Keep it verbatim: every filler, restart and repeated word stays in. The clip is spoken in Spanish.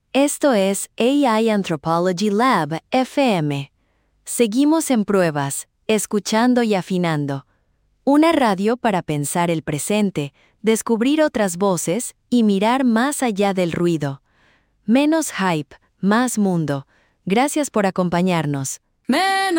Esto es A I Anthropology Lab F M. Seguimos en pruebas, escuchando y afinando. Una radio para pensar el presente, descubrir otras voces y mirar más allá del ruido. Menos hype, más mundo. Gracias por acompañarnos. Menos